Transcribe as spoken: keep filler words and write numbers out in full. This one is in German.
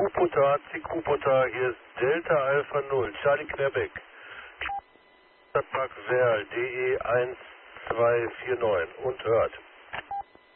Kuputa, C Kuputa, hier ist Delta Alpha null, Charlie Quebec. Stadtpark Werl, D E eins zwei vier neun und hört.